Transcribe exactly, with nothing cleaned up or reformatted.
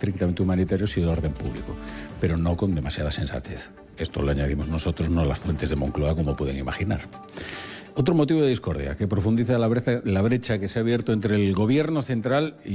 estrictamente humanitarios y de orden público, pero no con demasiada sensatez. Esto lo añadimos nosotros, no las fuentes de Moncloa, como pueden imaginar. Otro motivo de discordia, que profundiza la brecha, la brecha que se ha abierto entre el gobierno central y